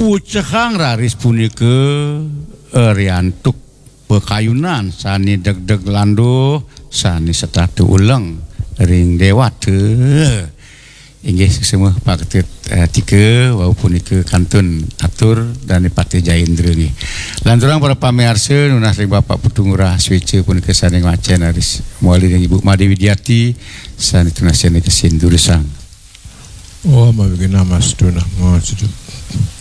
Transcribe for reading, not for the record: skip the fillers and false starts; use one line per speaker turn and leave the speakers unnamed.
pucehang raris punika riantuk pekayunan sani deg-deg lando sani setatu ulang ring dewata inggih semua Pak Ketut tiga wau punika kantun atur dan Pati Jaindra nggih. Lan turang para pamirsa nunas ring Bapak Petungurah Swece punika saning macen aris muali dengan Ibu Made Widiati sani tunasane kesin Duresang.
Oh, mabigina mas tunah mo